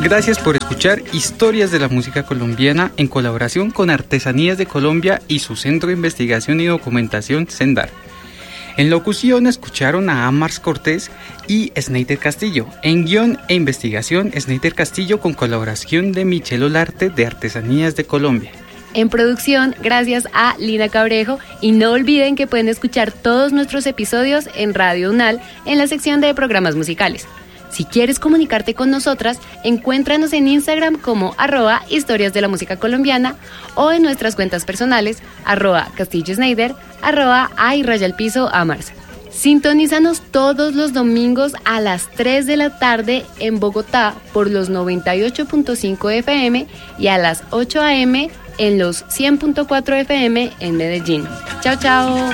Gracias por escuchar Historias de la Música Colombiana en colaboración con Artesanías de Colombia y su Centro de Investigación y Documentación, CENDAR. En locución escucharon a Amars Cortés y Sneider Castillo. En guión e investigación, Sneider Castillo con colaboración de Michelle Olarte de Artesanías de Colombia. En producción, gracias a Lina Cabrejo, y no olviden que pueden escuchar todos nuestros episodios en Radio UNAL en la sección de programas musicales. Si quieres comunicarte con nosotras, encuéntranos en Instagram como @historias de la música colombiana o en nuestras cuentas personales @CastilloSneider, @ay_Amars. Sintonízanos todos los domingos a las 3 de la tarde en Bogotá por los 98.5 FM y a las 8 AM en los 100.4 FM en Medellín. Chao, chao.